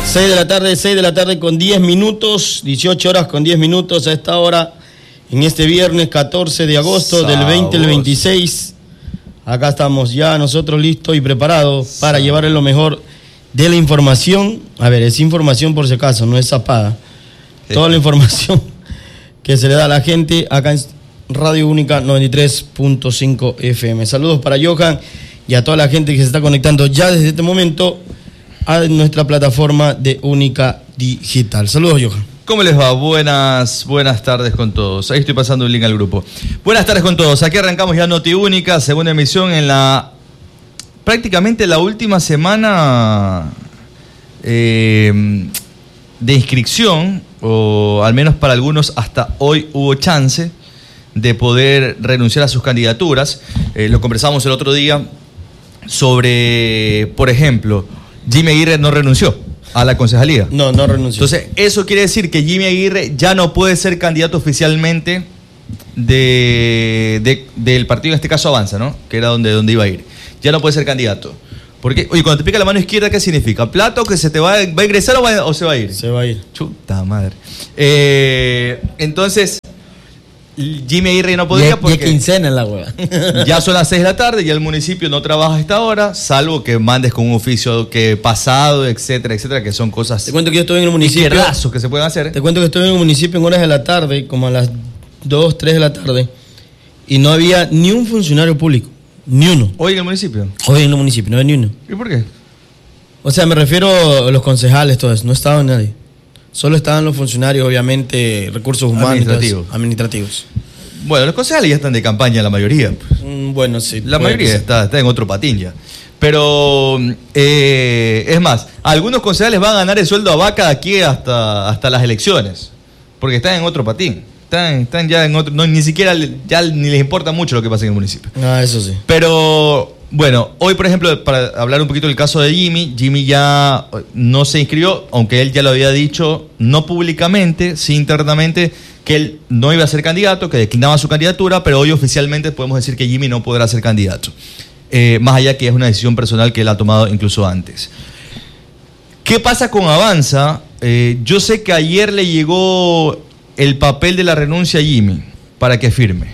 6 de la tarde con 10 minutos, 18 horas con 10 minutos a esta hora, en este viernes 14 de agosto del 2026. Acá estamos ya nosotros listos y preparados para llevarles lo mejor de la información. A ver, es información por si acaso, no es zapada. Toda la información que se le da a la gente acá en Radio Única 93.5 FM. Saludos para Johan y a toda la gente que se está conectando ya desde este momento a nuestra plataforma de Única Digital. Saludos, Johan. ¿Cómo les va? Buenas tardes con todos. Ahí estoy pasando un link al grupo. Buenas tardes con todos. Aquí arrancamos ya Noti Única, segunda emisión en prácticamente la última semana de inscripción, o al menos para algunos hasta hoy hubo chance de poder renunciar a sus candidaturas. Lo conversamos el otro día sobre, por ejemplo, Jimmy Aguirre no renunció a la concejalía. No renunció. Entonces, eso quiere decir que Jimmy Aguirre ya no puede ser candidato oficialmente del partido, en este caso Avanza, ¿no? Que era donde iba a ir. Ya no puede ser candidato. Porque, oye, cuando te pica la mano izquierda, ¿qué significa? ¿Plata o que se te va a ingresar o se va a ir? Se va a ir. Chuta madre. Entonces, Jimmy Aguirre no podría porque... Y quincena en la hueva. Ya son las 6 de la tarde, ya el municipio no trabaja a esta hora, salvo que mandes con un oficio que pasado, etcétera, que son cosas... Te cuento que yo estoy en el municipio... que se pueden hacer. Te cuento que estoy en el municipio en horas de la tarde, como a las 2, 3 de la tarde, y no había ni un funcionario público, ni uno. ¿Hoy en el municipio? Hoy en el municipio, no había ni uno. ¿Y por qué? O sea, me refiero a los concejales, todo eso, no estaba nadie. Solo estaban los funcionarios, obviamente, recursos humanos. Administrativos. Bueno, los concejales ya están de campaña, la mayoría. Bueno, sí. La mayoría está en otro patín ya. Pero, es más, algunos concejales van a ganar el sueldo a vaca de aquí hasta las elecciones. Porque están en otro patín. Están ya en otro... No, ni siquiera ya ni les importa mucho lo que pasa en el municipio. Ah, eso sí. Pero, bueno, hoy, por ejemplo, para hablar un poquito del caso de Jimmy ya no se inscribió, aunque él ya lo había dicho, no públicamente, sí internamente, que él no iba a ser candidato, que declinaba su candidatura, pero hoy oficialmente podemos decir que Jimmy no podrá ser candidato. Más allá que es una decisión personal que él ha tomado incluso antes. ¿Qué pasa con Avanza? Yo sé que ayer le llegó el papel de la renuncia a Jimmy para que firme.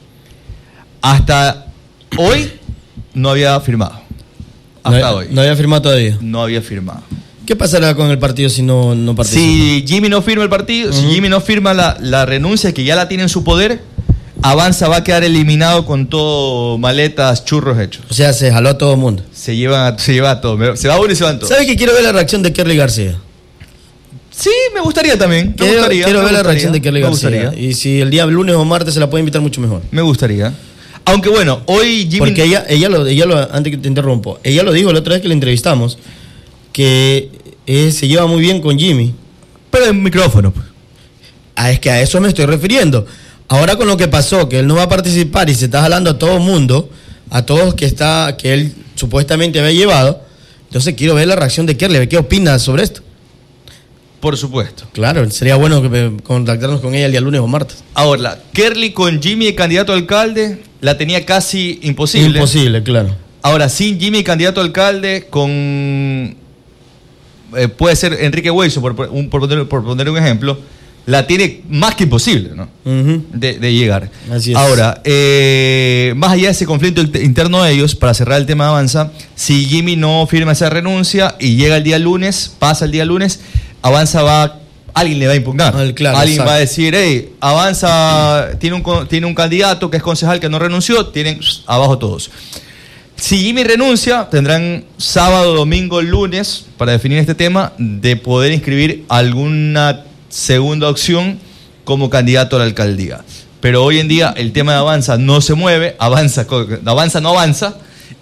Hasta hoy no había firmado. Hoy. No había firmado todavía. No había firmado. ¿Qué pasará con el partido si no participa? Si Jimmy no firma el partido, si Jimmy no firma la renuncia, que ya la tiene en su poder, Avanza va a quedar eliminado con todo maletas, churros hechos. O sea, se jaló a todo el mundo. Se lleva a todo. Se va uno y se van todos. ¿Sabes que quiero ver la reacción de Kerly García? Sí, me gustaría también. Quiero ver la reacción de Kerly García. Y si el día lunes o martes se la puede invitar mucho mejor. Me gustaría. Aunque bueno, hoy Jimmy... Porque ella lo antes que te interrumpo, ella lo dijo la otra vez que la entrevistamos, que se lleva muy bien con Jimmy. Pero en micrófono. Es que a eso me estoy refiriendo. Ahora con lo que pasó, que él no va a participar y se está jalando a todo el mundo, a todos que él supuestamente había llevado, entonces quiero ver la reacción de Kerly, ¿qué opina sobre esto? Por supuesto. Claro, sería bueno contactarnos con ella el día lunes o martes. Ahora, Kerly con Jimmy candidato a alcalde la tenía casi imposible. Imposible, claro. Ahora, sin Jimmy candidato a alcalde, con... puede ser Enrique Hueso, por poner un ejemplo, la tiene más que imposible, ¿no? De llegar. Así es. Ahora, más allá de ese conflicto interno de ellos, para cerrar el tema de Avanza, si Jimmy no firma esa renuncia y llega el día lunes, pasa el día lunes, Avanza alguien le va a impugnar. Claro, alguien exacto. va a decir, hey, Avanza tiene un candidato que es concejal que no renunció, tienen abajo todos. Si Jimmy renuncia, tendrán sábado, domingo, lunes, para definir este tema, de poder inscribir alguna segunda opción como candidato a la alcaldía. Pero hoy en día el tema de Avanza no se mueve, Avanza no avanza,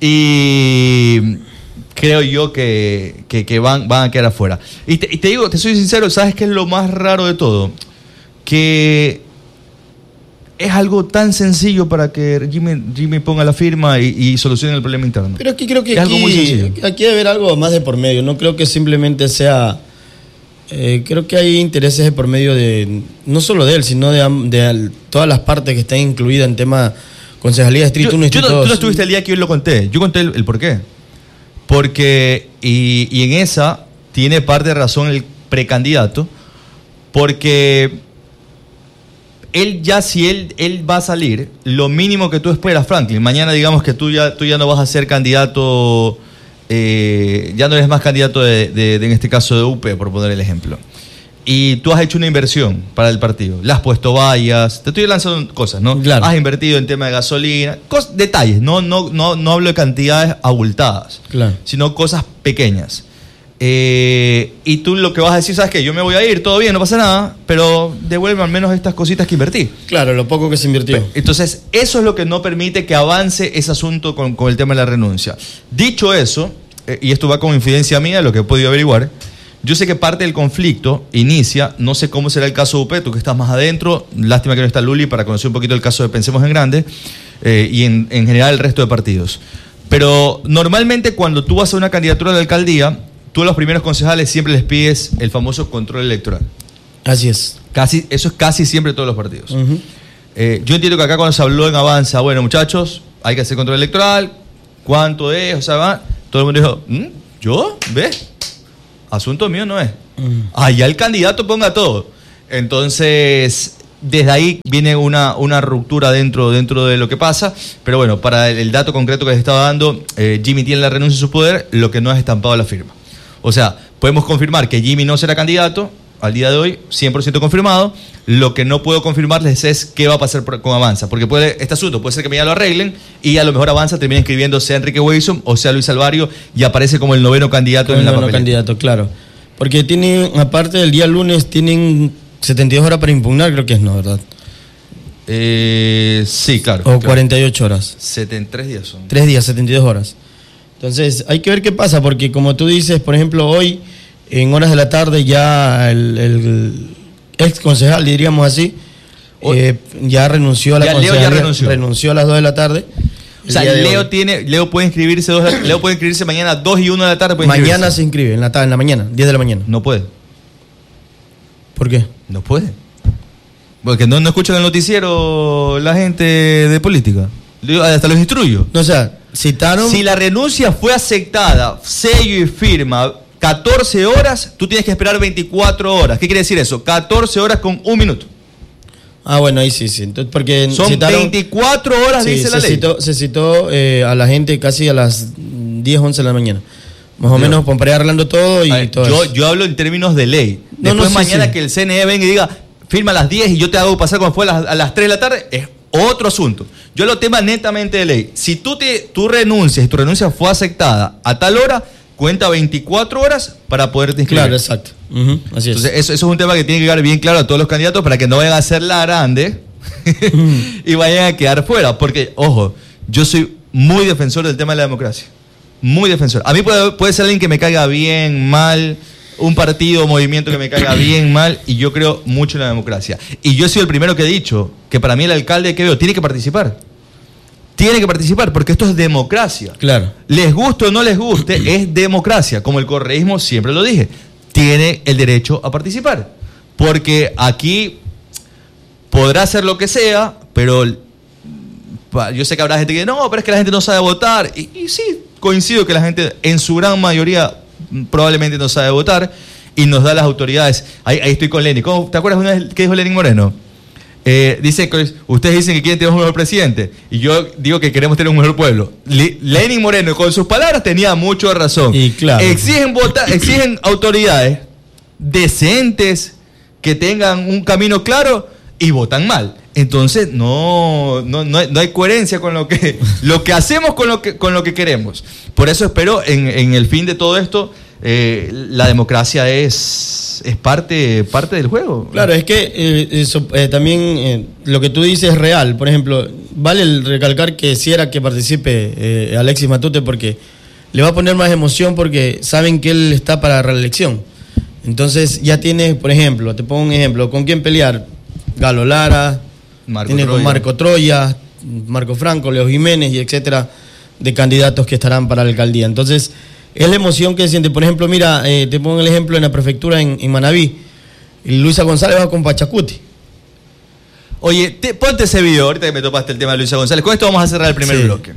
y creo yo que van a quedar afuera. Y te digo, te soy sincero, ¿sabes qué es lo más raro de todo? Que es algo tan sencillo para que Jimmy ponga la firma y solucione el problema interno. Pero es que creo que es algo muy sencillo. Aquí debe haber algo más de por medio. No creo que simplemente sea... creo que hay intereses de por medio de... No solo de él, sino de todas las partes que están incluidas en tema concejalía, distrito 1 y distrito 2. Tú no estuviste el día que yo lo conté. Yo conté el por qué. Porque, y en esa tiene parte de razón el precandidato, porque si él va a salir, lo mínimo que tú esperas, Franklin, mañana digamos que tú ya no vas a ser candidato, ya no eres más candidato en este caso de UP, por poner el ejemplo, y tú has hecho una inversión para el partido, le has puesto vallas, te estoy lanzando cosas, ¿no? Claro. Has invertido en tema de gasolina, detalles, no hablo de cantidades abultadas, claro, sino cosas pequeñas. Y tú lo que vas a decir, ¿sabes qué? Yo me voy a ir, todo bien, no pasa nada, pero devuelve al menos estas cositas que invertí. Claro, lo poco que se invirtió. Entonces, eso es lo que no permite que avance ese asunto con el tema de la renuncia. Dicho eso, y esto va como infidencia mía, lo que he podido averiguar, yo sé que parte del conflicto inicia, no sé cómo será el caso de UP, tú que estás más adentro, lástima que no está Luli para conocer un poquito el caso de Pensemos en Grande, y en general el resto de partidos. Pero normalmente cuando tú vas a una candidatura a la alcaldía, tú a los primeros concejales siempre les pides el famoso control electoral. Así es. Eso es casi siempre todos los partidos. Uh-huh. Yo entiendo que acá cuando se habló en Avanza, bueno muchachos, hay que hacer control electoral, ¿cuánto es? O sea, todo el mundo dijo, ¿yo? ¿Ves? Asunto mío no es. Allá el candidato ponga todo. Entonces, desde ahí viene una ruptura dentro de lo que pasa. Pero bueno, para el dato concreto que les estaba dando, Jimmy tiene la renuncia de su poder, lo que no es estampado la firma. O sea, podemos confirmar que Jimmy no será candidato al día de hoy, 100% confirmado. Lo que no puedo confirmarles es qué va a pasar con Avanza, porque este asunto puede ser que ya lo arreglen y a lo mejor Avanza termina inscribiendo sea Enrique Wilson o sea Luis Alvario y aparece como el noveno candidato en la papeleta. Candidato, claro. Porque tienen, aparte del día lunes, tienen 72 horas para impugnar, creo que es, ¿no? ¿Verdad? Sí, claro. O 48 horas. 73 días son. 3 días, 72 horas. Entonces, hay que ver qué pasa, porque como tú dices, por ejemplo, hoy, en horas de la tarde, ya el ex concejal, diríamos así, ya renunció a la concejalía. Leo ya renunció a las 2 de la tarde. O sea, Leo puede inscribirse mañana a 2 y 1 de la tarde. Mañana se inscribe, en la mañana, 10 de la mañana. No puede. ¿Por qué? No puede. Porque no escuchan el noticiero la gente de política. Hasta los instruyo. O sea, citaron... Si la renuncia fue aceptada, sello y firma, 14 horas, tú tienes que esperar 24 horas. ¿Qué quiere decir eso? 14 horas con 1 minuto. Ah, bueno, ahí sí. Entonces, porque son 24 horas, sí, dice la ley. Se citó a la gente casi a las 10, 11 de la mañana. Más o menos, para ir arreglando todo y todo eso. Yo hablo en términos de ley. Después mañana que el CNE venga y diga, firma a las 10 y yo te hago pasar como fue a las 3 de la tarde, es otro asunto. Yo lo tema netamente de ley. Si tú renuncias y tu renuncia fue aceptada a tal hora, cuenta 24 horas para poderte inscribir. Claro, exacto. Así es. Entonces, eso es un tema que tiene que quedar bien claro a todos los candidatos para que no vayan a hacer la grande y vayan a quedar fuera. Porque, ojo, yo soy muy defensor del tema de la democracia. Muy defensor. A mí puede ser alguien que me caiga bien, mal, un partido o movimiento que me caiga bien, mal, y yo creo mucho en la democracia. Y yo soy el primero que he dicho que para mí el alcalde que veo tiene que participar. Tiene que participar porque esto es democracia. Claro. Les guste o no les guste, es democracia. Como el correísmo siempre lo dije. Tiene el derecho a participar. Porque aquí podrá hacer lo que sea, pero yo sé que habrá gente que no, pero es que la gente no sabe votar. Y sí, coincido que la gente en su gran mayoría probablemente no sabe votar y nos da las autoridades. Ahí estoy con Lenin. ¿Te acuerdas una vez que dijo Lenin Moreno? Dice que ustedes dicen que quieren tener un mejor presidente y yo digo que queremos tener un mejor pueblo. Lenin Moreno con sus palabras tenía mucho razón. Y claro. Exigen autoridades decentes que tengan un camino claro y votan mal. Entonces no hay coherencia con lo que hacemos con lo que queremos. Por eso espero en el fin de todo esto la democracia es parte del juego. Claro, es que también lo que tú dices es real. Por ejemplo, vale el recalcar que si era que participe Alexis Matute porque le va a poner más emoción porque saben que él está para reelección. Entonces ya tiene, por ejemplo, te pongo un ejemplo, ¿con quién pelear? Galo Lara, con Marco Troya, Marco Franco, Leo Jiménez y etcétera, de candidatos que estarán para la alcaldía. Entonces, es la emoción que siente. Por ejemplo, mira, te pongo el ejemplo en la prefectura en Manabí. Luisa González va con Pachacuti. Oye, ponte ese video, ahorita que me topaste el tema de Luisa González. Con esto vamos a cerrar el primer bloque.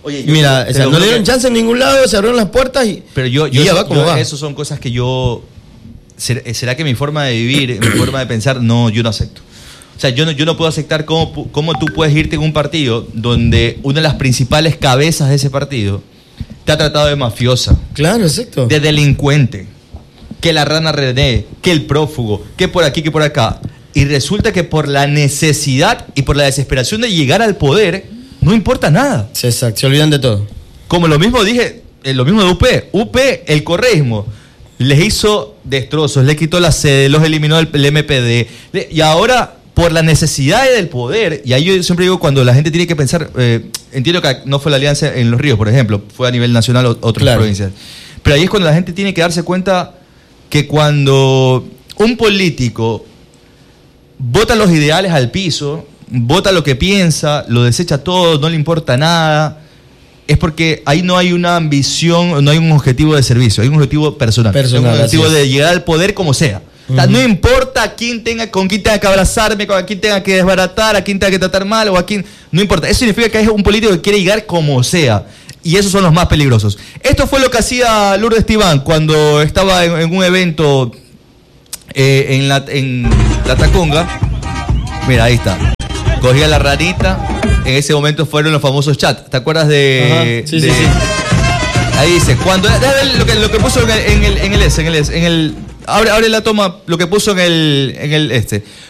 Oye, mira, o sea, no le dieron chance en ningún lado, se abrieron las puertas y ya va como va. Eso son cosas que yo... ¿Será que mi forma de vivir, mi forma de pensar, no, yo no acepto? O sea, yo no puedo aceptar cómo tú puedes irte en un partido donde una de las principales cabezas de ese partido te ha tratado de mafiosa. Claro, exacto. De delincuente. Que la rana René, que el prófugo, que por aquí, que por acá. Y resulta que por la necesidad y por la desesperación de llegar al poder, no importa nada. Exacto, se olvidan de todo. Como lo mismo dije, lo mismo de UP. UP, el correísmo, les hizo destrozos, les quitó la sede, los eliminó el MPD. Y ahora, por la necesidad del poder, y ahí yo siempre digo, cuando la gente tiene que pensar, entiendo que no fue la alianza en Los Ríos, por ejemplo, fue a nivel nacional o otras provincias. Pero ahí es cuando la gente tiene que darse cuenta que cuando un político vota los ideales al piso, vota lo que piensa, lo desecha todo, no le importa nada, es porque ahí no hay una ambición, no hay un objetivo de servicio, hay un objetivo personal, hay un objetivo de llegar al poder como sea. O sea, no importa con quién tenga que abrazarme, con quién tenga que desbaratar, a quién tenga que tratar mal o a quién... No importa, eso significa que es un político que quiere llegar como sea. Y esos son los más peligrosos. Esto fue lo que hacía Lourdes Tibán cuando estaba en un evento en la Taconga. Mira, ahí está. Cogía la ranita. En ese momento fueron los famosos chats. ¿Te acuerdas de...? Sí. Ahí dice, cuando... Lo que puso en el abre la toma, lo que puso en el